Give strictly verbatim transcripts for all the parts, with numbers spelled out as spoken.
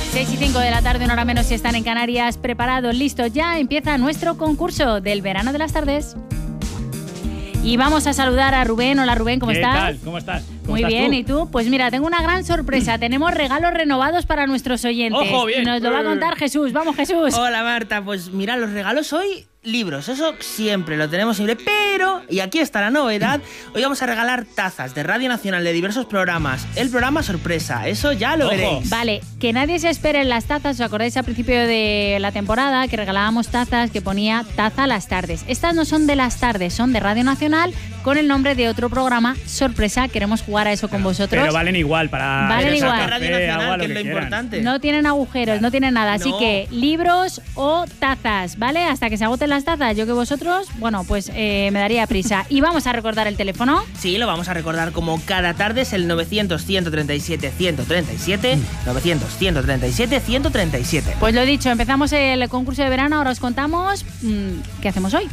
seis y cinco de la tarde, una hora menos si están en Canarias. Preparados, listos, ya empieza nuestro concurso del verano de las tardes. Y vamos a saludar a Rubén. Hola Rubén, ¿cómo ¿Qué estás? tal? ¿Cómo estás? ¿Cómo Muy estás bien, tú? ¿y tú? Pues mira, tengo una gran sorpresa. Tenemos regalos renovados para nuestros oyentes. ¡Ojo, bien! Y nos lo va a contar Jesús. Vamos, Jesús. Hola Marta, pues mira, los regalos hoy, libros, eso siempre lo tenemos siempre, pero, y aquí está la novedad, hoy vamos a regalar tazas de Radio Nacional de diversos programas, el programa sorpresa, eso ya lo Ojo. veréis. Vale, que nadie se espere en las tazas. ¿Os acordáis al principio de la temporada que regalábamos tazas que ponía taza las tardes? Estas no son de las tardes, son de Radio Nacional con el nombre de otro programa sorpresa. Queremos jugar a eso con vosotros. Pero valen igual para... Valen Pero igual. saca Radio café, Nacional, agua, que es lo lo que quieran. importante. No tienen agujeros, no tienen nada, así No. que libros o tazas, ¿vale? Hasta que se agoten las tazas. Yo que vosotros, bueno, pues eh, me daría prisa. Y vamos a recordar el teléfono. Sí, lo vamos a recordar como cada tarde, es el novecientos, ciento treinta y siete, ciento treinta y siete, novecientos, ciento treinta y siete, ciento treinta y siete. Pues lo dicho, empezamos el concurso de verano, ahora os contamos mmm, qué hacemos hoy.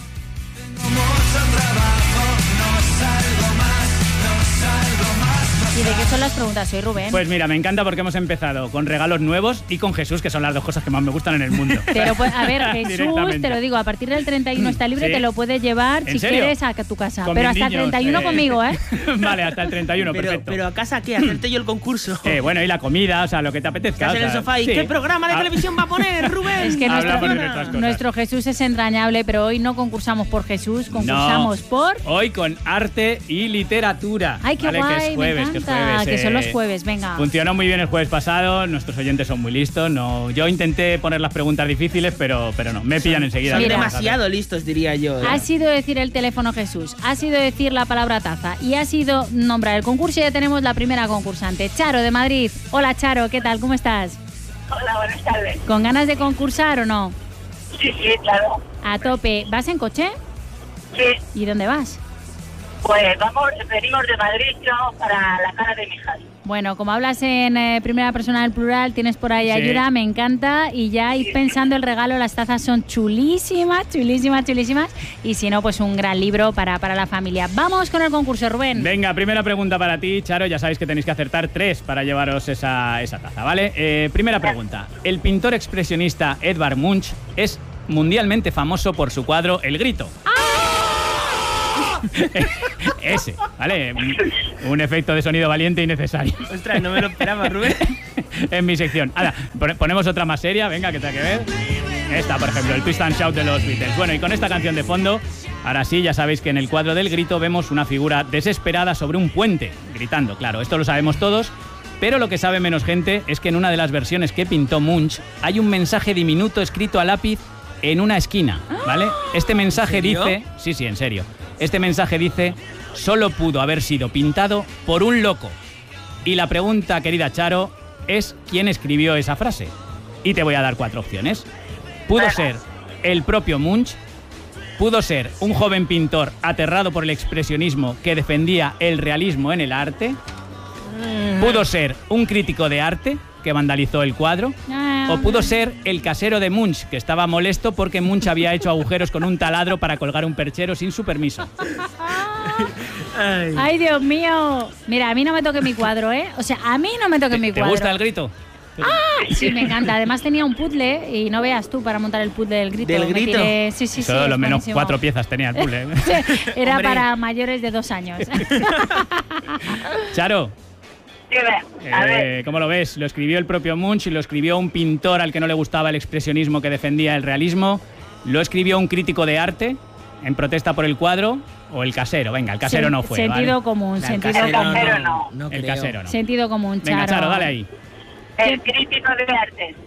¿Y de qué son las preguntas hoy, Rubén? Pues mira, me encanta porque hemos empezado con regalos nuevos y con Jesús, que son las dos cosas que más me gustan en el mundo. Pero pues, a ver, Jesús, Directamente. te lo digo, a partir del treinta y uno está libre, ¿Sí? te lo puedes llevar ¿En si serio? quieres a tu casa. Con Pero mis hasta el niños, treinta y uno eh. conmigo, ¿eh? Vale, hasta el treinta y uno, Pero, perfecto. pero ¿a casa qué? ¿Hacerte yo el concurso? Eh, bueno, y la comida, o sea, lo que te apetezca. Estás o en el sea, sofá y sí. ¿qué programa de Ah, televisión va a poner, Rubén? Es que Hablamos nuestro, de nuestras cosas. nuestro Jesús es entrañable, pero hoy no concursamos por Jesús, concursamos no, por... Hoy con arte y literatura. Ay, qué ¿vale? guay, que es jueves, me que es encanta, jueves. que son los eh, jueves, venga. Funcionó muy bien el jueves pasado, nuestros oyentes son muy listos. No, yo intenté poner las preguntas difíciles, pero, pero no, me pillan enseguida. Son Mira. demasiado listos, diría yo. ¿eh? Ha sido decir el teléfono Jesús, ha sido decir la palabra taza y ha sido nombrar el concurso y ya tenemos la primera concursante, Charo de Madrid. Hola Charo, ¿qué tal? ¿Cómo estás? Hola, buenas tardes. ¿Con ganas de concursar o no? Sí, sí, claro. A tope. ¿Vas en coche? Sí, ¿Y dónde vas? pues vamos, venimos de Madrid, yo, para la cara de mi hija. Bueno, como hablas en eh, primera persona del plural, tienes por ahí Sí. ayuda, me encanta. Y ya ir pensando el regalo, las tazas son chulísimas, chulísimas, chulísimas. Y si no, pues un gran libro para, para la familia. Vamos con el concurso, Rubén. Venga, primera pregunta para ti, Charo. Ya sabéis que tenéis que acertar tres para llevaros esa, esa taza, ¿vale? Eh, primera pregunta. El pintor expresionista Edvard Munch es mundialmente famoso por su cuadro El Grito. Ese, ¿vale? Un efecto de sonido valiente y necesario. Ostras, no me lo esperaba, Rubén. En mi sección. Ahora, pon- ponemos otra más seria, venga, que tenga que ver. Esta, por ejemplo, el Twist and Shout de los Beatles. Bueno, y con esta canción de fondo, ahora sí, ya sabéis que en el cuadro del Grito vemos una figura desesperada sobre un puente, gritando. Claro, esto lo sabemos todos, pero lo que sabe menos gente es que en una de las versiones que pintó Munch hay un mensaje diminuto escrito a lápiz en una esquina, ¿vale? Este mensaje ¿En serio? dice... Sí, sí, en serio. Este mensaje dice, solo pudo haber sido pintado por un loco. Y la pregunta, querida Charo, es ¿quién escribió esa frase? Y te voy a dar cuatro opciones. Pudo ser el propio Munch, pudo ser un joven pintor aterrado por el expresionismo que defendía el realismo en el arte, pudo ser un crítico de arte que vandalizó el cuadro, o pudo ser el casero de Munch, que estaba molesto porque Munch había hecho agujeros con un taladro para colgar un perchero sin su permiso. Ay. ¡Ay, Dios mío! Mira, a mí no me toque mi cuadro, ¿eh? O sea, a mí no me toque mi ¿Te cuadro. gusta el grito? Sí, me encanta. Además tenía un puzzle y no veas tú para montar el puzzle del grito. ¿Del Me grito? tiré- Sí, sí, sí. Eso, es lo menos buenísimo. cuatro piezas tenía el puzzle. Era Hombre. para mayores de dos años. Charo, Dime, a ver, eh, ¿cómo lo ves? Lo escribió el propio Munch y lo escribió un pintor al que no le gustaba el expresionismo que defendía el realismo. Lo escribió un crítico de arte en protesta por el cuadro o el casero. Venga, el casero Sen- no fue, Sentido ¿vale? común, La sentido casero común. Casero no, no. no El creo. casero no. Sentido común, Charo. Venga, Charo, dale ahí. el crítico de arte.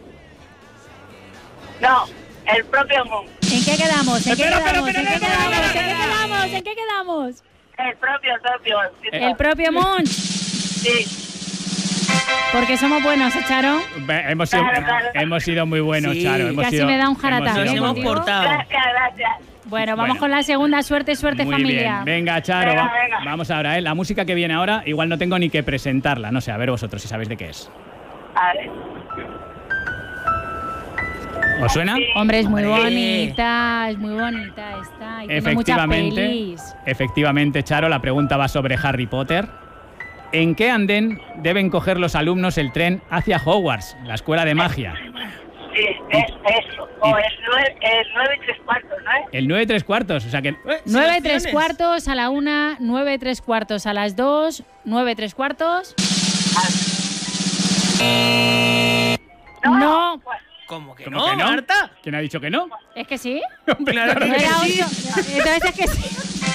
No, el propio Munch. ¿En qué quedamos? ¿En qué Espera, espera, quedamos? ¿En qué espera, espera, quedamos? ¿En espera, qué espera. quedamos? ¿En qué quedamos? El propio, el propio. El propio Munch. Sí, Porque somos buenos, ¿eh, Charo? Ve- Hemos sido, Claro, claro. hemos sido muy buenos, Sí. Charo. Hemos Casi sido- me da un hemos jarataje, sido Nos ¿eh, muy hemos contigo? buenos. portado. gracias, gracias. Bueno, vamos Bueno. con la segunda. Suerte, suerte, Muy familia. bien. Venga, Charo, Venga, va- venga. vamos ahora, ¿eh? La música que viene ahora, igual no tengo ni que presentarla. No sé, a ver vosotros si sabéis de qué es. A ver. ¿Os suena? Sí. Hombre, es muy Hombre. bonita, es muy bonita esta. Y tiene muchas Efectivamente, pelis. efectivamente, Charo, la pregunta va sobre Harry Potter. ¿En qué andén deben coger los alumnos el tren hacia Hogwarts, la escuela de magia? Sí, es eso. O es nueve, el nueve y tres cuartos, ¿no es? El nueve y tres cuartos, o sea que... Eh, Nueve sin tres opciones. cuartos a la una, nueve tres cuartos a las dos, nueve tres cuartos. No, ¿Cómo que ¿Cómo no, que no? Marta? ¿Quién ha dicho que no? es que sí. Claro No que era sí. ocho. Entonces es que sí.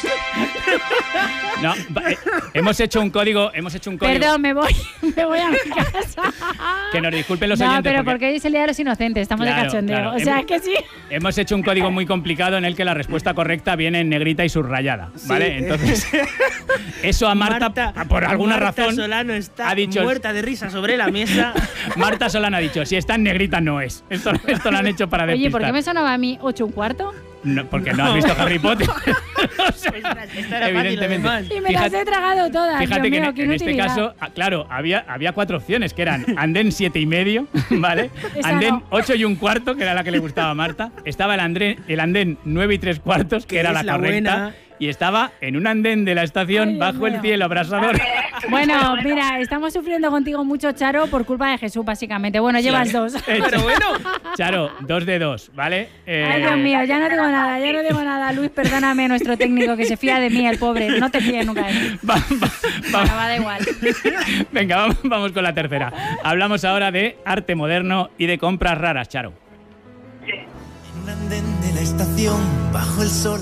No, va- eh, hemos hecho un código, hemos hecho un código... Perdón, me voy, me voy a mi casa. Que nos disculpen los no, oyentes. pero porque hoy es el Día de los Inocentes, estamos Claro, de cachondeo. claro. O sea, Hemos- es que sí. Hemos hecho un código muy complicado en el que la respuesta correcta viene en negrita y subrayada, ¿vale? Sí. Entonces, eso a Marta, por alguna Marta razón, Solano está ha dicho... muerta de risa sobre la mesa. Marta Solano ha dicho, si está en negrita no es. Esto, esto lo han hecho para Oye, despistar. ¿por qué me sonaba a mí ocho un cuarto? No, porque no has visto Harry Potter. O sea, Esta era fácil, además. Y me las he tragado todas. Fíjate Dios que mío, en, qué en este inutilidad. caso, ah, claro, había, había cuatro opciones, que eran andén siete y medio, ¿vale? Esa Andén no. ocho y un cuarto, que era la que le gustaba a Marta. Estaba el andén, el andén nueve y tres cuartos, que Que era es la la correcta. buena. Y estaba en un andén de la estación Ay, Dios bajo el mío. cielo abrasador. Bueno, mira, estamos sufriendo contigo mucho, Charo, por culpa de Jesús, básicamente. Bueno, llevas dos. Pero bueno. Charo, dos de dos, ¿vale? Eh, Ay, Dios mío, ya no digo nada, ya no digo nada. Luis, perdóname, nuestro técnico que se fía de mí, el pobre. No te fíes nunca de mí. va- va- va- Bueno, va da igual. Venga, vamos, vamos con la tercera. Hablamos ahora de arte moderno y de compras raras, Charo. En un andén de la estación, bajo el sol.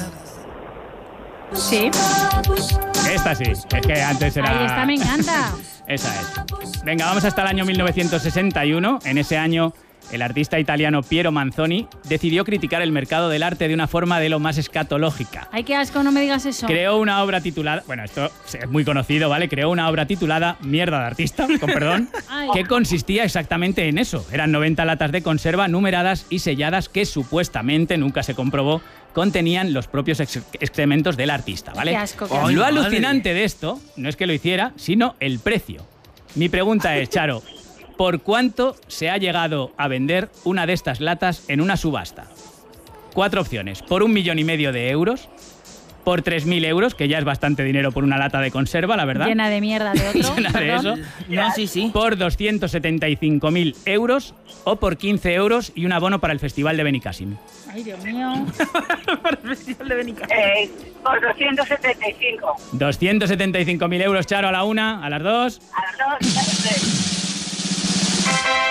Sí, Esta sí, es que antes era... ahí está, me encanta. Esa es. Venga, vamos hasta el año mil novecientos sesenta y uno. En ese año, el artista italiano Piero Manzoni decidió criticar el mercado del arte de una forma de lo más escatológica. Ay, qué asco, no me digas eso. Creó una obra titulada, bueno, esto es muy conocido, ¿vale? Creó una obra titulada Mierda de artista, con perdón, Ay. que consistía exactamente en eso. Eran noventa latas de conserva numeradas y selladas que supuestamente, nunca se comprobó, contenían los propios ex- excrementos del artista, ¿vale? Qué asco, qué Ay, asco. Lo madre. alucinante de esto no es que lo hiciera, sino el precio. Mi pregunta es, Charo, ¿por cuánto se ha llegado a vender una de estas latas en una subasta? Cuatro opciones. Por un millón y medio de euros, por tres mil euros, que ya es bastante dinero por una lata de conserva, la verdad. Llena de mierda de otro. Llena de perdón. eso. No, sí, sí. Por doscientos setenta y cinco mil euros o por quince euros y un abono para el Festival de Benicàssim. Ay, Dios mío. Para el Festival de Benicàssim. Eh, por doscientos setenta y cinco. doscientos setenta y cinco mil euros, Charo, a la una, a las dos. A las dos, a las tres.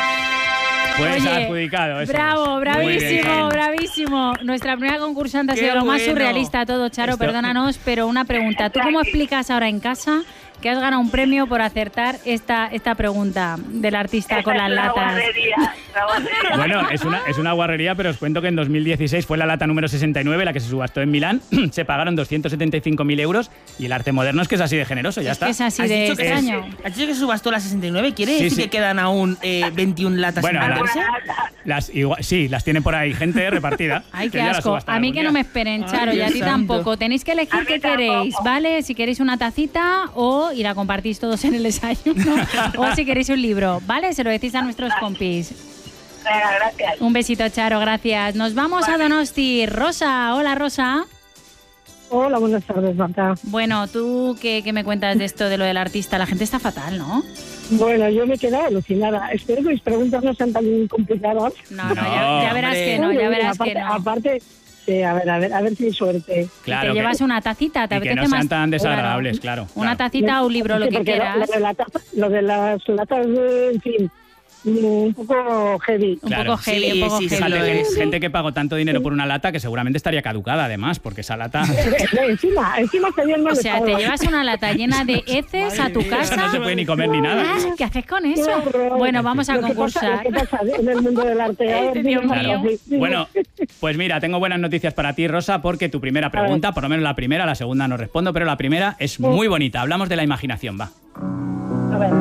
Pues Oye, adjudicado. eso bravo, es. Muy bien, bravísimo, Charo. bravísimo. Nuestra primera concursante ha Qué sido lo más bueno. surrealista todo, Charo, Esto- perdónanos, pero una pregunta. ¿Tú cómo explicas ahora en casa que has ganado un premio por acertar esta, esta pregunta del artista con Esa las es una latas? guarrería, una guarrería. Bueno, es una, es una guarrería, pero os cuento que en dos mil dieciséis fue la lata número sesenta y nueve, la que se subastó en Milán. Se pagaron doscientos setenta y cinco mil euros y el arte moderno es que es así de generoso, ya Es está. que es así ¿Has de dicho que- extraño. ¿Has dicho que se subastó la sesenta y nueve? ¿Quiere Sí, decir sí. que quedan aún eh, veintiuna latas Bueno, sin la- venderse? Las, igual- sí, las tiene por ahí gente repartida. Ay, que qué ya las asco. subastan A mí algún que no día. me esperen, Charo, Ay, y a ti Dios santo. tampoco. Tenéis que A elegir mí qué tampoco. queréis, ¿vale? Si queréis una tacita o y la compartís todos en el desayuno o si queréis un libro, ¿vale? Se lo decís a nuestros compis. Venga, gracias. Un besito, Charo, gracias. Nos vamos a Donosti. Rosa, hola, Rosa. Hola, buenas tardes, Marta. Bueno, ¿tú qué, qué me cuentas de esto, de lo del artista? La gente está fatal, ¿no? Bueno, yo me he quedado alucinada. Espero que mis preguntas no sean tan complicadas. No, no, No, ya, ya verás hombre. que no, ya verás aparte, que no. Aparte, sí, a ver, a ver, a ver si hay suerte. Claro, te que- llevas una tacita, ¿te y que apetece no sean más? tan desagradables, claro. Una claro. tacita o un libro, lo Sí, que porque quieras. Lo, de la tapa- lo de las latas, de, en fin, un poco heavy. Un Claro. poco heavy, Sí, un poco sí, sí, heavy. lo Fíjate, es. gente, gente que pagó tanto dinero por una lata que seguramente estaría caducada, además, porque esa lata... encima, encima se dio el mal O sea, te estado. llevas una lata llena de heces a tu mía, casa. Eso no se puede ni comer ni nada. Ah, ¿qué haces con Qué eso? horror. Bueno, vamos a Lo que pasa- concursar. Lo que pasa en el mundo del arte. A ver, Este, Dios dime, mío. Marta, sí, sí. Bueno, pues mira, tengo buenas noticias para ti, Rosa, porque tu primera pregunta, por lo menos la primera, la segunda no respondo, pero la primera es muy bonita. Hablamos de la imaginación, va. A ver.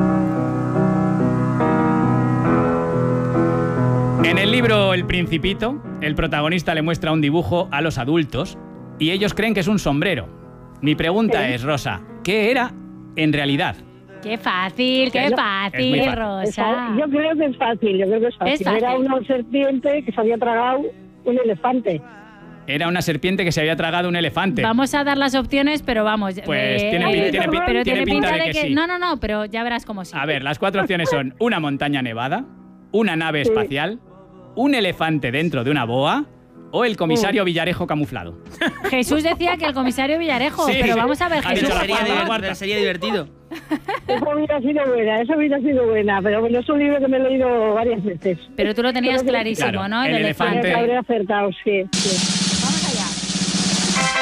En el libro El Principito, el protagonista le muestra un dibujo a los adultos y ellos creen que es un sombrero. Mi pregunta es, Rosa, ¿qué era en realidad? Qué fácil, qué Es muy fácil, fácil. Es Rosa. fa- Yo creo que es fácil, yo creo que es fácil. Es fácil. Era una serpiente que se había tragado un elefante. Era una serpiente que se había tragado un elefante. Vamos a dar las opciones, pero vamos. Pues eh, tiene, eh, pin- tiene, pin- pero tiene pinta, de que, sí. No, no, no, pero ya verás cómo sí. A ver, las cuatro opciones son una montaña nevada, una nave Sí. espacial, un elefante dentro de una boa o el comisario Villarejo camuflado. Jesús decía que el comisario Villarejo, Sí, pero sí. vamos a ver, Ha Jesús. dicho la Sería, cuarta, la di- cuarta. sería divertido. Eso hubiera sido buena, eso hubiera sido buena, pero bueno, es un libro que me he leído varias veces. Pero tú lo tenías clarísimo, Claro, ¿no? el elefante. Que habré acertado, sí, sí. Vamos allá.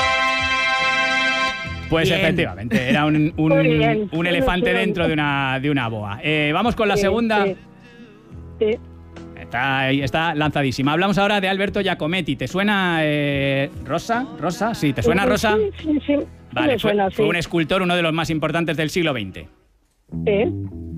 Pues Bien. efectivamente, era un, un- Muy bien, un muy elefante bien. dentro de una, de una boa. Eh, vamos con la Sí, segunda. Sí. Sí. Está, ahí, está lanzadísima. Hablamos ahora de Alberto Giacometti. ¿Te suena eh, Rosa? ¿Rosa? Sí, ¿te suena Sí, Rosa? Sí, sí, sí. Vale, me fue, suena, fue sí. un escultor, uno de los más importantes del siglo veinte. Sí.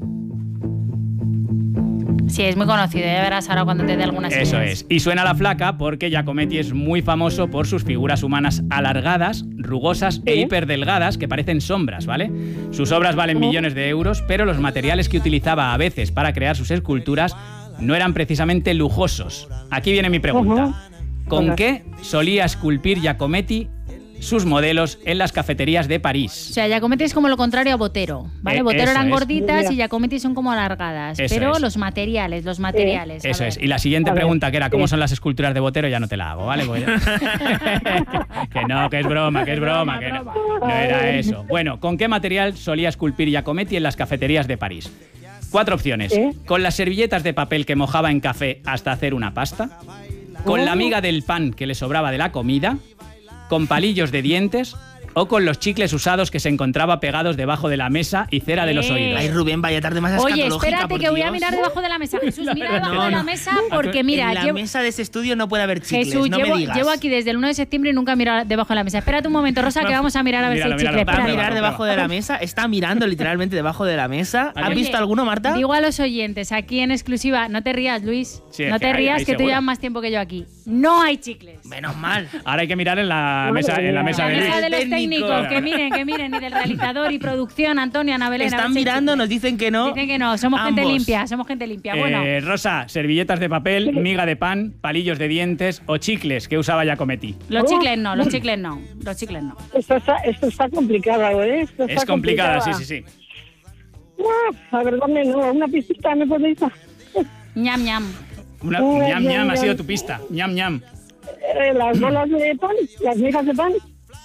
Sí, es muy conocido, ya verás ahora cuando te dé algunas Eso ideas. es. Y suena la flaca porque Giacometti es muy famoso por sus figuras humanas alargadas, rugosas e Sí. hiperdelgadas que parecen sombras, ¿vale? Sus obras valen millones de euros, pero los materiales que utilizaba a veces para crear sus esculturas no eran precisamente lujosos. Aquí viene mi pregunta. Ujú. ¿Con Venga. qué solía esculpir Giacometti sus modelos en las cafeterías de O París? sea, Giacometti es como lo contrario a Botero, ¿vale? Eh, Botero eso eran es. gorditas Mira. y Giacometti son como alargadas. Eso pero es. los materiales, los materiales. a Eso ver. es. Y la siguiente A ver, pregunta, que era ¿cómo sí. son las esculturas de Botero? Ya no te la hago, ¿vale? Pues ya- que no, que es broma, que es broma, que no, no era eso. Bueno, ¿con qué material solía esculpir Giacometti en las cafeterías de París? Cuatro opciones. ¿Eh? Con las servilletas de papel que mojaba en café hasta hacer una pasta, con la miga del pan que le sobraba de la comida, con palillos de dientes o con los chicles usados que se encontraba pegados debajo de la mesa y cera de los Eh. oídos. Ay, Rubén, vaya tarde más Oye, escatológica, espérate por que voy a Dios. mirar debajo de la mesa. Jesús, mira debajo No, de la no. mesa porque mira, en la llevo, mesa de ese estudio no puede haber chicles, Jesús, no llevo, me digas. llevo aquí desde el uno de septiembre y nunca he mirado debajo de la mesa. Espérate un momento, Rosa, que vamos a mirar a ver Míralo, si hay míralo, chicles. Va a Prueba, Espérate. mirar prueba. debajo de la mesa, está mirando literalmente debajo de la mesa. ¿Has Oye, visto alguno, Marta? Digo a los oyentes, aquí en exclusiva, no te rías, Luis. Sí, no es te que hay- rías, hay que tú seguro. llevas más tiempo que yo aquí. No hay chicles. Menos mal. Ahora hay que mirar en la Madre mesa, en la mía. mesa La de mesa Luis. de los Técnico. técnicos, que miren, que miren, y del realizador y producción, Antonio, Ana Belén. a ver Están si hay mirando, chicles. nos dicen que no. Dicen que no, somos gente Ambos. limpia, somos gente limpia. Bueno, Eh, Rosa, servilletas de papel, miga de pan, palillos de dientes o chicles que usaba Giacometti. los chicles no, los chicles no, los chicles no. Esto está, esto está complicado, ¿eh? Esto está Es complicada, sí, complicada. sí, sí. No, la verdad me no. Una pistita me podéis dar. Ñam, ñam. Una, Uy, ñam, ñam, ñam, ha ñam. sido tu pista. Ñam, ñam. Eh, las bolas de pan, las migas de pan.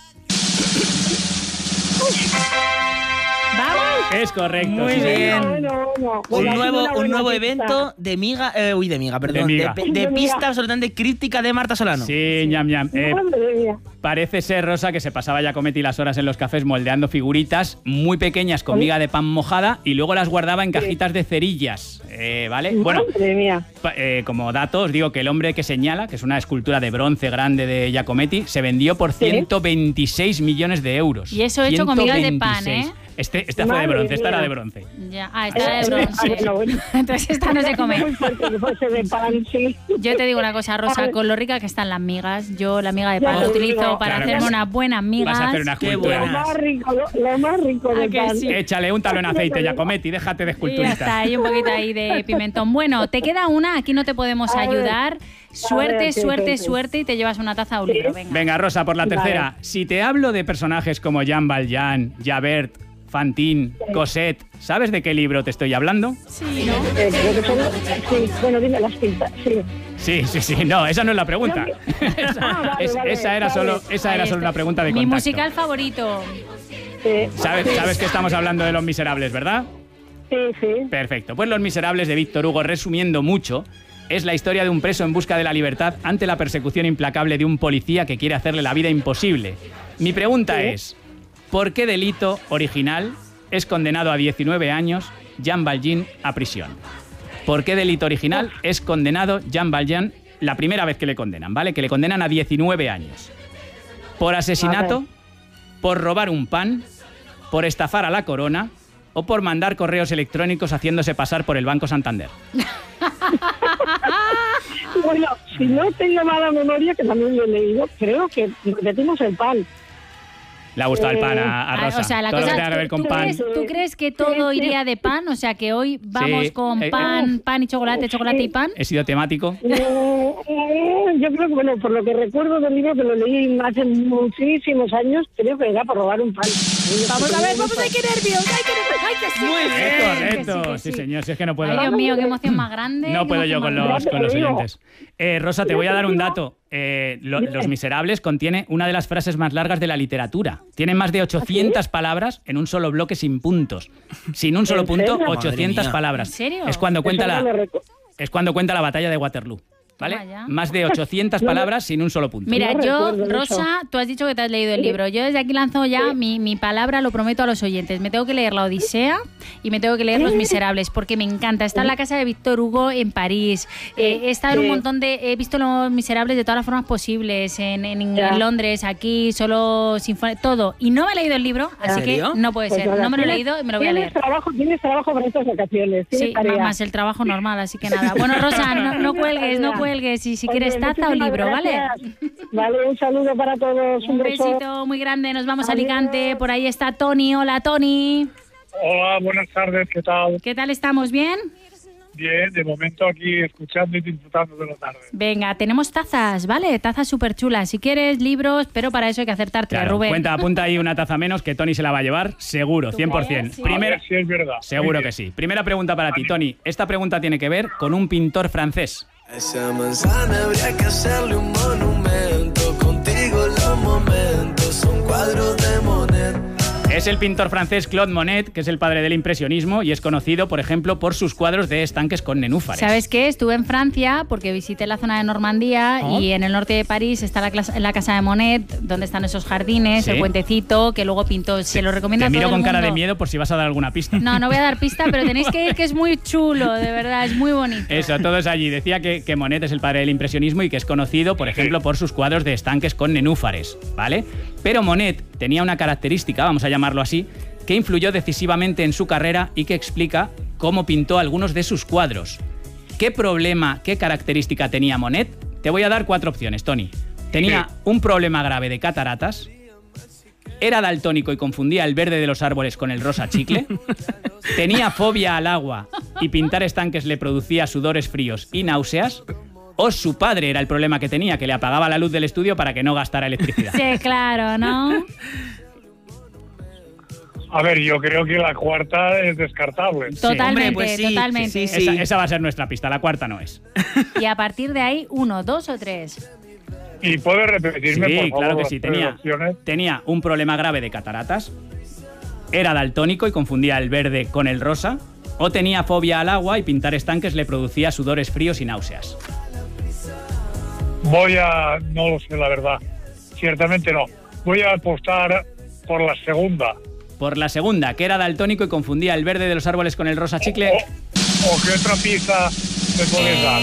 ¡Vamos! Es correcto. Muy sí, señor. bien. Bueno, bueno, Un bueno, nuevo, una un buena nuevo pista. evento de miga, eh, uy, de miga, perdón, miga. de, de De pista miga. absolutamente críptica de Marta Solano. Sí, ñam, ñam. Eh, Madre mía. parece ser, Rosa, que se pasaba Giacometti las horas en los cafés moldeando figuritas muy pequeñas con miga de pan mojada y luego las guardaba en cajitas de cerillas. Eh, ¿Vale? Bueno, Madre mía. Pa- eh, como dato, os digo que el hombre que señala, que es una escultura de bronce grande de Giacometti, se vendió por Sí. ciento veintiséis millones de euros. Y eso hecho con migas de pan, ¿eh? Este, esta fue de Madre bronce, esta era mía. de bronce. Ya. Ah, esta de Eh, bronce. ah, bueno, bueno. Entonces esta no se Muy come. fuerte que fuese de pan, sí. Yo te digo una cosa, A Rosa, ver. con lo rica que están las migas, yo la miga de Ya pan la te utilizo digo. para Claro, hacerme vas- unas buenas migas. Vas a hacer una Qué escultura. Lo buenas. más rico, lo, lo más rico ¿A del que pan. sí? Échale un talón aceite, Giacometti, déjate de Y ya está, esculturita. hay un poquito ahí de pimentón. Bueno, te queda una, aquí no te podemos A ver. ayudar. Suerte, A ver, sí, suerte, sí, sí. suerte y te llevas una taza o un libro. Venga. Venga, Rosa, por la Vale. tercera. Si te hablo de personajes como Jean Valjean, Javert, Fantine, Cosette, ¿sabes de qué libro te estoy hablando? Sí, ¿no? Eh, creo que son- sí, bueno, dime las pistas, sí. Sí, sí, sí. No, esa no es la pregunta. Ah, esa, vale, es- vale, esa era vale. solo, esa Ahí era solo está. una pregunta de Mi contacto. musical favorito. Sí, ¿Sabes, sabes que estamos hablando de Los Miserables, ¿verdad? sí, sí. Perfecto. Pues Los Miserables de Víctor Hugo, resumiendo mucho, es la historia de un preso en busca de la libertad ante la persecución implacable de un policía que quiere hacerle la vida imposible. Mi pregunta Sí. es, ¿por qué delito original es condenado a diecinueve años Jean Valjean a prisión? ¿Por qué delito original es condenado Jean Valjean la primera vez que le condenan, ¿vale? Que le condenan a diecinueve años. ¿Por asesinato? ¿Por robar un pan? ¿Por estafar a la corona? ¿O por mandar correos electrónicos haciéndose pasar por el Banco Santander? Bueno, si no tengo mala memoria, que también lo he leído, creo que repetimos el pan. Le ha gustado el pan a, a Rosa. O sea, la todo cosa, lo que tenga que ver con ¿tú, pan. Crees, ¿Tú crees que todo iría de pan? O sea, que hoy vamos Sí. con Eh, pan, pan y chocolate, chocolate y pan. He sido temático. Eh, eh, yo creo que, bueno, por lo que recuerdo del libro, que lo leí hace muchísimos años, creo que era por robar un pan. Vamos a ver, vamos, hay que nervios, hay que nervios, hay que sí. Muy que sí, bien. que Correcto, que sí, señor. Si es que no puedo. Ay, Dios mío, qué emoción más grande. No qué puedo yo emoción con más los, grande. con los oyentes. Eh, Rosa, te voy a dar un dato. Eh, lo- Los Miserables contiene una de las frases más largas de la literatura. Tiene más de ochocientas palabras en un solo bloque sin puntos. Sin un solo ¿En punto, serio? ochocientas Madre mía. palabras. ¿En serio? Es cuando cuenta Eso no la, lo recu- es cuando cuenta la batalla de Waterloo. ¿Vale? Toma ya. Más de ochocientas palabras sin un solo punto. Mira, No yo, recuerdo eso. Rosa, tú has dicho que te has leído el libro. Yo desde aquí lanzo ya mi, mi palabra, lo prometo a los oyentes. Me tengo que leer La Odisea y me tengo que leer Los Miserables porque me encanta. Está en la casa de Víctor Hugo en París. Eh, he estado en un Sí. montón de... He visto Los Miserables de todas las formas posibles. En, en- Ya. en Londres, aquí, solo sinfónica, todo. Y no me he leído el libro, así que serio? no puede Pues ser. nada, No me lo he tienes- leído y me lo voy a tienes leer. Trabajo, tienes trabajo para estas vacaciones. Tienes Sí, tarea. más el trabajo normal, así que nada. Bueno, Rosa, no, no cuelgues, no cuelgues. Y si Oye, quieres taza o muchísimas libro, ¿vale? gracias. Vale, un saludo para todos. Un, Un beso. besito muy grande, nos vamos a Adiós. Alicante. Por ahí está Tony. Hola, Tony. Hola, buenas tardes, ¿qué tal? ¿Qué tal estamos? ¿Bien? Bien, de momento aquí escuchando y disfrutando de la tarde. Venga, tenemos tazas, ¿vale? Tazas súper chulas. Si quieres, libros, pero para eso hay que acertarte, Claro, Rubén. cuenta, apunta ahí una taza menos que Tony se la va a llevar, seguro, cien por ciento. crees? Sí. A Primera, ver si es verdad. seguro Muy que bien. sí. Primera pregunta para ti, Tony. Esta pregunta tiene que ver con un pintor francés. A esa manzana habría que hacerle un monumento. Contigo los momentos son cuadros de Monet. Es el pintor francés Claude Monet, que es el padre del impresionismo y es conocido, por ejemplo, por sus cuadros de estanques con nenúfares. ¿Sabes qué? Estuve en Francia porque visité la zona de Normandía Oh. y en el norte de París está la, clas- la casa de Monet, donde están esos jardines, Sí. el puentecito, que luego pintó. Se lo recomiendo Te a todo miro el con cara de mundo. miedo por si vas a dar alguna pista. No, no voy a dar pista, pero tenéis que ir, que es muy chulo, de verdad, es muy bonito. Eso, todo es allí. Decía que, que Monet es el padre del impresionismo y que es conocido, por ejemplo, por sus cuadros de estanques con nenúfares, ¿vale? Pero Monet tenía una característica, vamos a llamarlo así, que influyó decisivamente en su carrera y que explica cómo pintó algunos de sus cuadros. ¿Qué problema, qué característica tenía Monet? Te voy a dar cuatro opciones, Tony. Tenía un problema grave de cataratas, era daltónico y confundía el verde de los árboles con el rosa chicle, tenía fobia al agua y pintar estanques le producía sudores fríos y náuseas, o su padre era el problema que tenía, que le apagaba la luz del estudio para que no gastara electricidad. Sí, claro, ¿no? A ver, yo creo que la cuarta es descartable. Totalmente, Hombre, pues sí, totalmente. sí, sí. Esa, esa va a ser nuestra pista, la cuarta no es. Y a partir de ahí, uno, dos o tres. ¿Y puedes repetirme, Sí, por favor, claro que las sí. tres Tenía, opciones? tenía un problema grave de cataratas, era daltónico y confundía el verde con el rosa, o tenía fobia al agua y pintar estanques le producía sudores fríos y náuseas. Voy a... no lo sé, la verdad. Ciertamente no. Voy a apostar por la segunda. Por la segunda, que era daltónico y confundía el verde de los árboles con el rosa chicle. ¿O, o qué otra pista me puedes dar?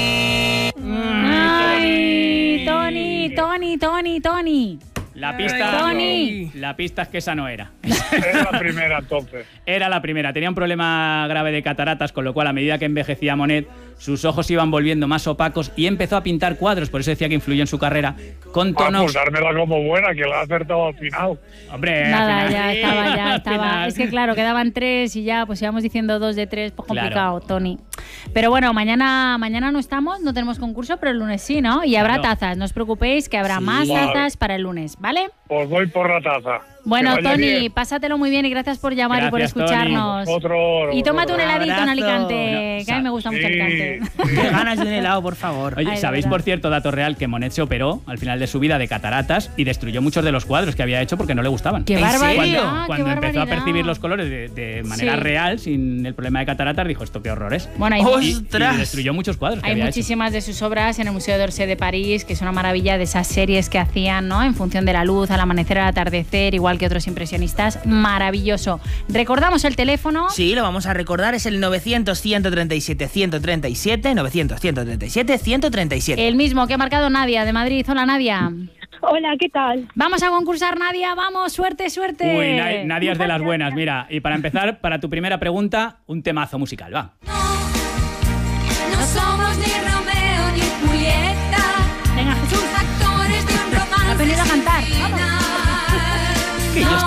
¡Ay! Tony, Tony, Tony, Tony. La pista, Tony. la pista es que esa no era. Es la primera, entonces. Era la primera. Tenía un problema grave de cataratas, con lo cual a medida que envejecía Monet, sus ojos iban volviendo más opacos y empezó a pintar cuadros, por eso decía que influyó en su carrera, con Ah, pues tonos... dármela como buena, que la ha acertado al final. Hombre, al Nada, final- ya estaba, ya al estaba. final- Es que claro, quedaban tres y ya, pues íbamos diciendo dos de tres, pues Claro. complicado, Tony. Pero bueno, mañana, mañana no estamos, no tenemos concurso, pero el lunes sí, ¿no? Y habrá Claro. tazas, no os preocupéis, que habrá más Vale. tazas para el lunes, ¿vale? Pues voy por la taza. Bueno, Que vaya Tony, bien. pásatelo muy bien y gracias por llamar y por Gracias, Tony. escucharnos. Otro, Y tómate un otro. heladito en Abrazo. Alicante, No, que a mí me gusta mucho Sí, Alicante. sí. Qué ganas de un helado, por favor. Oye, Ay, de ¿sabéis verdad. por cierto, dato real, que Monet se operó al final de su vida de cataratas y destruyó muchos de los cuadros que había hecho porque no le gustaban? ¡Qué ¿En barbaridad! serio? Cuando, qué cuando empezó a barbaridad. percibir los colores de, de manera Sí. real, sin el problema de cataratas, dijo, esto qué horror es. Bueno, hay, ¡Ostras! Y, y ¡Ostras! destruyó muchos cuadros que hay había muchísimas de sus obras en el Museo d'Orsay de París, que es una maravilla de esas series que hacían, ¿no? En función de la luz, al amanecer, al atardecer, igual que otros impresionistas. Maravilloso. Recordamos el teléfono. Sí, lo vamos a recordar, es el novecientos, ciento treinta y siete, ciento treinta y siete, novecientos, ciento treinta y siete, ciento treinta y siete. El mismo que ha marcado Nadia de Madrid. Hola, Nadia. Hola, ¿qué tal? Vamos a concursar, Nadia. Vamos, suerte, suerte. hecho. Uy, na- nadie es de las buenas. Mira, y para empezar, para tu primera pregunta, un temazo musical, va. No somos ni Romeo ni Julieta, Venga, Jesús. actores de un romance. Ha venido a cantar. sin final. Que yo estoy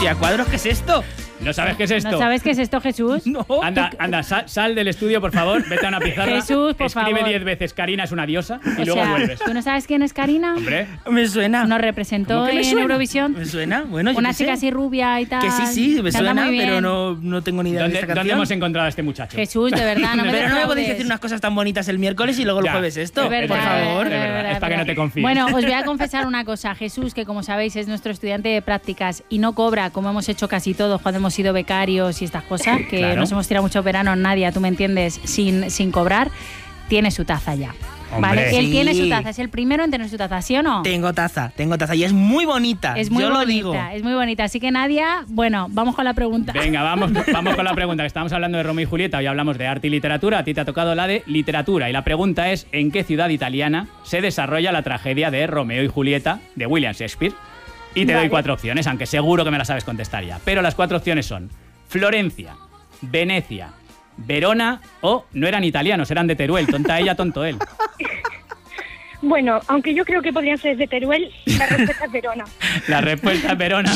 Hostia, ¿cuadros qué es esto? ¿No sabes qué es esto? ¿No sabes qué es esto, Jesús? No. Anda, anda, sal, sal del estudio, por favor, vete a una pizarra. Jesús, por escribe favor. diez veces Karina es una diosa y O luego sea, vuelves. ¿tú no sabes quién es Karina? Hombre, Me suena. Nos representó ¿Cómo que me en suena? Eurovisión. ¿Me suena? Bueno, yo Una qué sé. chica así rubia y tal. Que sí, sí, me Canta suena, muy bien. pero no, no tengo ni idea de ¿dónde, esta ¿dónde canción. hemos encontrado a este muchacho? Jesús, de verdad, no me Pero no me podéis defraudes. decir unas cosas tan bonitas el miércoles y luego el Ya. jueves esto. Es verdad, por favor. es verdad, es para que no te confíes. Bueno, os voy a confesar una cosa. Jesús, que como sabéis es nuestro estudiante de prácticas y no cobra, como hemos hecho casi todos cuando hemos sido becarios y estas cosas, que Claro. nos hemos tirado muchos veranos, Nadia, tú me entiendes, sin, sin cobrar, tiene su taza ya. Hombre. ¿Vale? Él Sí. tiene su taza, es el primero en tener su taza, ¿sí o no? Tengo taza, tengo taza y es muy bonita. Es muy yo bonita, lo digo. es muy bonita. Así que Nadia, bueno, vamos con la pregunta. Venga, vamos, vamos con la pregunta. Que estamos hablando de Romeo y Julieta, hoy hablamos de arte y literatura. A ti te ha tocado la de literatura. Y la pregunta es: ¿en qué ciudad italiana se desarrolla la tragedia de Romeo y Julieta de William Shakespeare? Y te doy Vale. cuatro opciones, aunque seguro que me las sabes contestar ya. Pero las cuatro opciones son Florencia, Venecia, Verona o no eran italianos, eran de Teruel. Tonta ella, tonto él. Bueno, aunque yo creo que podrían ser de Teruel, la respuesta es Verona. La respuesta es Verona.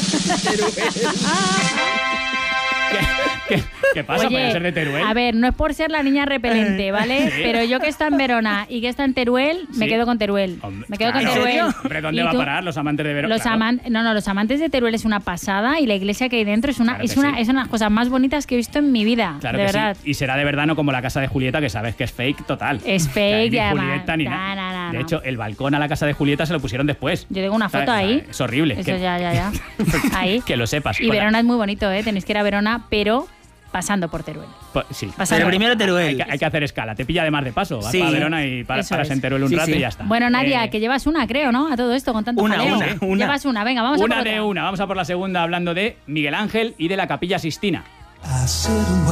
¿Qué, qué, qué pasa? Oye, ¿Puede ser de Teruel? a ver, no es por ser la niña repelente, ¿vale? Sí. Pero yo que está en Verona y que está en Teruel, me Sí. quedo con Teruel. Hombre, me quedo claro. con Teruel. Hombre, ¿dónde ¿Y va a tú? parar los amantes de Verona? Los Claro. amantes, no, no, los amantes de Teruel es una pasada y la iglesia que hay dentro es una, Claro es que una, sí. es una de las cosas más bonitas que he visto en mi vida, Claro de que verdad. sí. Y será de verdad, no como la casa de Julieta, que sabes que es fake total. Es O sea, fake ni y además- Julieta ni na, nada. na, na, De no. hecho, el balcón a la casa de Julieta se lo pusieron después. Yo tengo una foto ¿Sabes? O sea, ahí. Es horrible. Eso que, ya, ya, ya. Ahí. que lo sepas. Y Hola. Verona es muy bonito, ¿eh? Tenéis que ir a Verona, pero pasando por Teruel. Pues, sí. Pasando. Pero primero Teruel. Hay que, hay que hacer escala. Te pilla de más de paso. Vas Sí. para Verona y para, Eso paras es. en Teruel un Sí, rato sí. y ya está. Bueno, Nadia, Eh, que llevas una, creo, ¿no? A todo esto, con tanto Una, jaleo. una, una. Llevas una, venga, vamos a Una por de otra. una. Vamos a por la segunda hablando de Miguel Ángel y de la Capilla Sistina. I sit and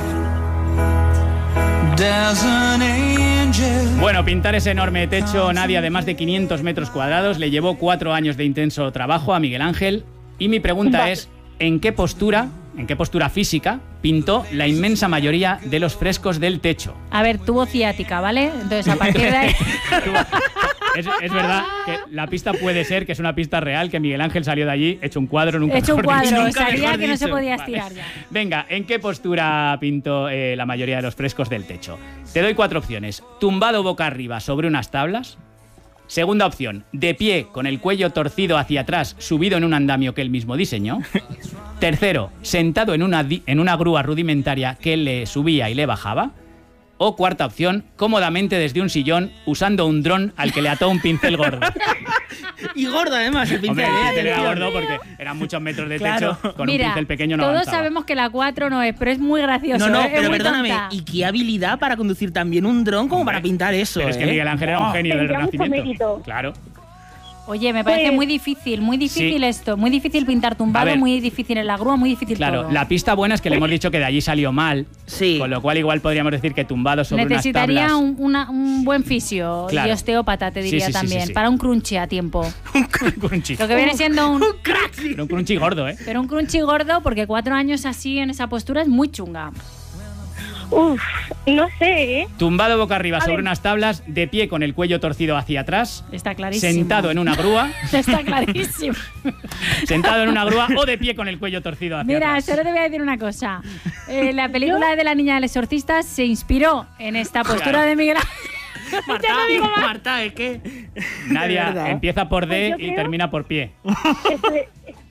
wait. There's an angel. Bueno, pintar ese enorme techo, Nadia, de más de quinientos metros cuadrados, le llevó cuatro años de intenso trabajo a Miguel Ángel. Y mi pregunta Vale. es, ¿en qué postura, en qué postura física pintó la inmensa mayoría de los frescos del techo? A ver, tuvo ciática, ¿vale? Entonces, a partir de ahí... Es, es verdad que la pista puede ser que es una pista real, que Miguel Ángel salió de allí hecho un cuadro, nunca He hecho un mejor dicho. cuadro, Nunca sabía mejor que no se dicho. podía Vale. estirar ya. Venga, ¿en qué postura pintó eh, la mayoría de los frescos del techo? Te doy cuatro opciones. Tumbado boca arriba sobre unas tablas. Segunda opción, de pie con el cuello torcido hacia atrás, subido en un andamio que él mismo diseñó. Tercero, sentado en una, di- en una grúa rudimentaria que él le subía y le bajaba. O cuarta opción, cómodamente desde un sillón usando un dron al que le ató un pincel gordo. Y gordo además, el Hombre, pincel. el ¿eh? pincel era Atención. gordo porque eran muchos metros de Claro. techo, con Mira, un pincel pequeño no todos avanzaba. sabemos que la cuatro no es, pero es muy gracioso. No, no, ¿eh? Es pero muy perdóname. tonta. ¿Y qué habilidad para conducir también un dron como Hombre, para pintar eso? Pero es que eh? Miguel Ángel era un Oh. genio del Tendría mucho Renacimiento. mérito. Claro. Oye, me parece Pues- muy difícil, muy difícil Sí. esto. Muy difícil pintar A tumbado, ver. muy difícil en la grúa, muy difícil Claro, todo. la pista buena es que le hemos dicho que de allí salió mal, Sí. con lo cual igual podríamos decir que tumbado sobre Necesitaría unas tablas. un, una- un buen fisio Claro. y osteópata, te Sí, diría sí, sí, también, sí, sí. para un crunchy a tiempo. un crunchy. Lo que viene siendo un... Pero un crunchy gordo, ¿eh? Pero un crunchy gordo, porque cuatro años así en esa postura es muy chunga. Uf, no sé, ¿eh? Tumbado boca arriba sobre ver. unas tablas, de pie con el cuello torcido hacia atrás, Está clarísimo. sentado en una grúa, Está clarísimo. sentado en una grúa o de pie con el cuello torcido hacia Mira, atrás. solo te voy a decir una cosa. Eh, la película de la niña del exorcista se inspiró en esta postura Claro. de Miguel Ángel. Marta, Ya no digo más. Marta, es que. De Nadia verdad. empieza por D Pues yo y creo- termina por pie. Este-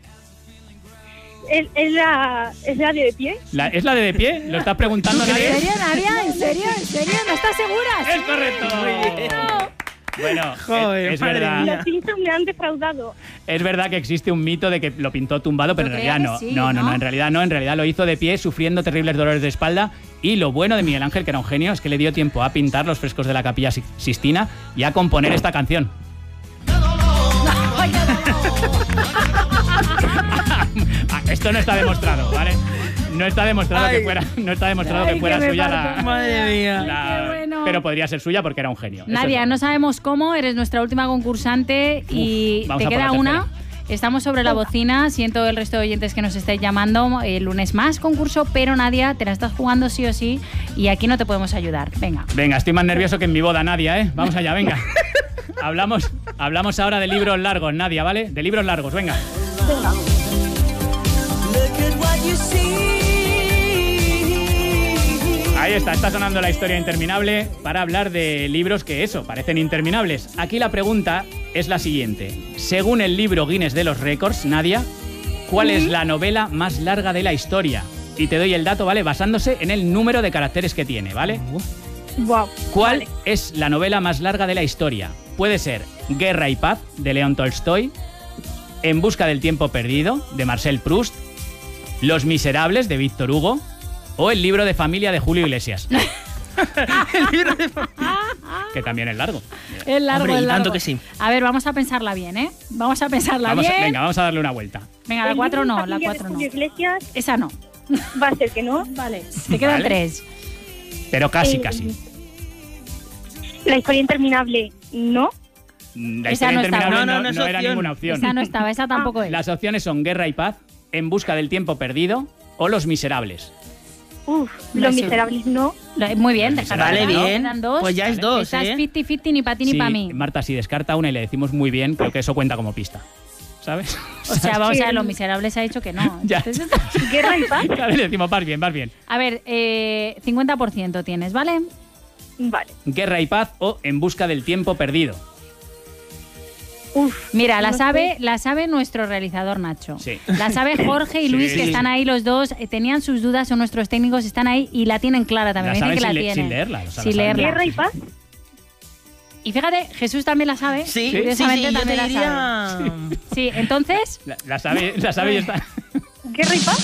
¿Es, es la, ¿Es la de pie? La- ¿Es la de de pie? ¿Lo estás preguntando, ¿En Nadia? serio, Nadia? ¿En serio? ¿En serio? ¿No estás segura? ¡Es correcto! Bueno, Joder, es, es madre verdad. mía. Los Simpsons me han defraudado. Es verdad que existe un mito de que lo pintó tumbado, pero Yo en creo realidad no. que sí, no, no, ¿no? no, en realidad no. En realidad lo hizo de pie, sufriendo terribles dolores de espalda. Y lo bueno de Miguel Ángel, que era un genio, es que le dio tiempo a pintar los frescos de la Capilla Si- Sistina y a componer esta canción. Ah, esto no está demostrado, ¿vale? No está demostrado Ay. que fuera, no está demostrado Ay, que fuera que me suya parto. la, Madre mía. la- qué bueno. Pero podría ser suya porque era un genio. Eso Nadia, es no verdad. sabemos cómo, eres nuestra última concursante y Uf, vamos te a por queda la una. tercera. Estamos sobre la bocina, siento el resto de oyentes que nos estáis llamando. El lunes más concurso, pero Nadia, te la estás jugando sí o sí y aquí no te podemos ayudar. Venga. Venga, estoy más nervioso que en mi boda, Nadia, ¿eh? Vamos allá, venga. hablamos, hablamos ahora de libros largos, Nadia, ¿vale? De libros largos, venga. Ahí está, está sonando la historia interminable para hablar de libros que eso, parecen interminables. Aquí la pregunta es la siguiente. Según el libro Guinness de los Récords, Nadia, ¿cuál es la novela más larga de la historia? Y te doy el dato, ¿vale? Basándose en el número de caracteres que tiene, ¿vale? Wow. ¿Cuál Vale. es la novela más larga de la historia? Puede ser Guerra y Paz, de León Tolstoy, En busca del tiempo perdido, de Marcel Proust, Los Miserables, de Víctor Hugo, o El libro de familia, de Julio Iglesias. El libro de familia. Que también es largo. Es largo, Hombre, y es largo. tanto que sí. A ver, vamos a pensarla bien, ¿eh? Vamos a pensarla Vamos a- bien. venga, vamos a darle una vuelta. Venga, la El cuatro libro de no, la familia de cuatro no. Julio Iglesias Esa no. va a ser que no. Vale, te quedan Vale. tres. Pero casi, Eh, casi. La historia interminable, no. La esa historia no estaba. interminable No, no, no, no es no era opción. ninguna opción. Esa no estaba, esa tampoco es. Las opciones son Guerra y Paz, En busca del tiempo perdido o Los Miserables. Uf, No Los sé. Miserables, no. Lo- Muy bien, Vale, déjala. Vale, ¿no? bien. Quedan dos. Pues ya es dos, Esta es ¿eh? cincuenta cincuenta ni para ti ni Sí, para mí. Marta, si descarta una y le decimos muy bien, creo que eso cuenta como pista. ¿Sabes? O sea, vamos Sí. a ver, Los Miserables ha dicho que no. Ya. Entonces, Guerra y paz. Ya le decimos, vas bien, vas bien. a ver, eh, cincuenta por ciento tienes, ¿vale? Vale. Guerra y Paz o En busca del tiempo perdido. Uf. Mira, la no sabe, sé. la sabe nuestro realizador Nacho. Sí. La sabe Jorge y Sí, Luis, sí, que sí. están ahí los dos. eh, Tenían sus dudas, son nuestros técnicos, están ahí y la tienen clara también. La Me dicen saben que la sin, le- tienen. sin leerla. o sea, Sin la saben. leerla. Guerra y paz. Y fíjate, Jesús también la sabe. Sí, sí, sí, Curiosamente yo también te la diría... sabe. Sí, entonces, La, la sabe, la sabe y está. Guerra y paz.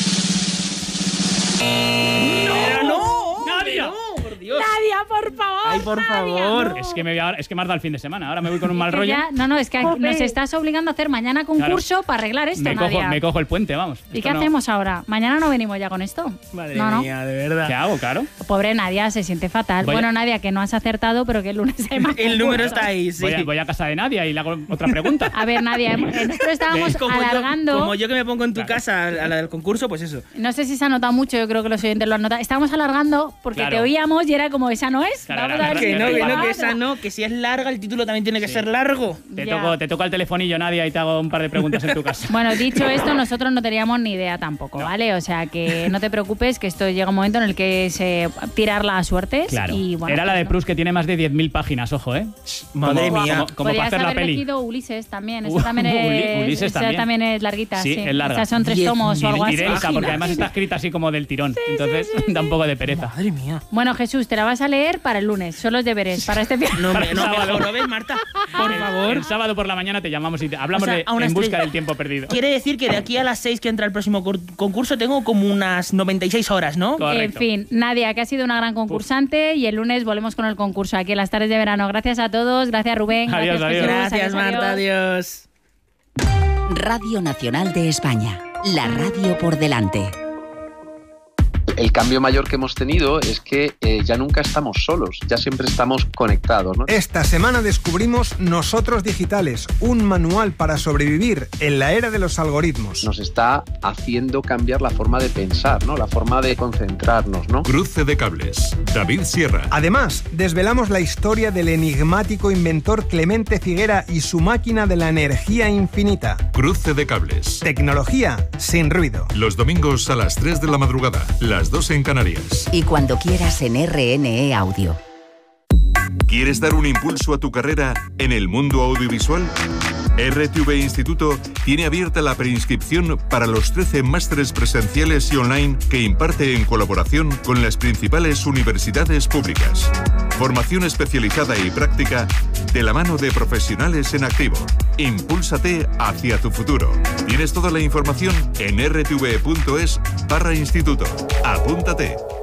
¡No! ¡No! ¡Nadia! ¡No, por Dios! Nadia, por favor. ¡Ay, por Nadia, favor! no. Es que me voy ahora, es que me has dado el fin de semana. Ahora me voy con un mal Que rollo. ya- no, no, es que Joder. nos estás obligando a hacer mañana concurso para arreglar esto, Me Nadia. cojo, me cojo el puente, vamos. ¿Y Esto qué no- hacemos ahora? Mañana no venimos ya con esto. Madre no, no. mía, de verdad. ¿Qué hago, claro? Pobre Nadia, se siente fatal. Voy a- Bueno, Nadia, que no has acertado, pero que el lunes hay más El número concursos. está ahí, sí. Voy, a, voy a casa de Nadia y le hago otra pregunta. A ver, Nadia, hemos- eh, nosotros estábamos como alargando. Yo, como yo que me pongo en tu Claro. casa a la del concurso, pues eso. No sé si se ha notado mucho, yo creo que los oyentes lo han notado. Estábamos alargando porque Claro. te oíamos y era como, esa no es. Claro, Vamos era a ver verdad. si Que no, es que no, la que otra. esa no, que si es larga el título también tiene que Sí. ser largo. Te Ya. toco, te toco el telefonillo, Nadia, y te hago un par de preguntas en tu casa. Bueno, dicho esto, nosotros no teníamos ni idea tampoco, No. ¿vale? O sea, que no te preocupes, que esto llega un momento en el que se tirarla a suertes. Claro. Y, bueno, Era la de pues, Proust, que tiene más de diez mil páginas, ojo, ¿eh? Madre Como- mía. Como, como para Podrías hacer la haber peli. elegido Ulises también. Uh, Esa también Uli- es, Ulises esa también. también es larguita. Sí, Sí, es larga. Esas son tres Diez tomos o algo Y así. densa, porque páginas. además está escrita así como del tirón. Entonces da un poco de pereza. Madre mía. Bueno, Jesús, te la vas a leer para el lunes. Son los deberes para este viernes. No, Para me, el no me sábado. lo ves, Marta. Por El- favor. El sábado por la mañana te llamamos y te- hablamos O sea, de a una En busca estrella. del tiempo perdido. Quiere decir que de aquí a las seis que entra el próximo cur- concurso tengo como unas noventa y seis horas, ¿no? Correcto. En fin, Nadia, que ha sido una gran concursante y el lunes volvemos con el concurso aquí en las tardes de verano. Gracias a todos, gracias Rubén, Adiós, gracias adiós. Jesús, Gracias, Marta. Adiós. Radio Nacional de España, la radio por delante. El cambio mayor que hemos tenido es que eh, ya nunca estamos solos, ya siempre estamos conectados, ¿no? Esta semana descubrimos Nosotros Digitales, un manual para sobrevivir en la era de los algoritmos. Nos está haciendo cambiar la forma de pensar, ¿no? La forma de concentrarnos, ¿no? Cruce de cables. David Sierra. Además, desvelamos la historia del enigmático inventor Clemente Figuera y su máquina de la energía infinita. Cruce de cables. Tecnología sin ruido. Los domingos a las tres de la madrugada, las dos en Canarias. Y cuando quieras en R N E Audio. ¿Quieres dar un impulso a tu carrera en el mundo audiovisual? R T V Instituto tiene abierta la preinscripción para los trece másteres presenciales y online que imparte en colaboración con las principales universidades públicas. Formación especializada y práctica de la mano de profesionales en activo. Impúlsate hacia tu futuro. Tienes toda la información en r t v punto es barra instituto. Apúntate.